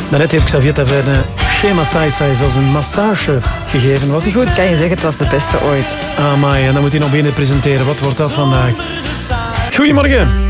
Daarnet heeft Xavier Taverne Shema Sai zelfs een massage gegeven. Was die goed? Kan je zeggen, het was de beste ooit. Amai, en dan moet hij nog binnen presenteren. Wat wordt dat vandaag? Goedemorgen.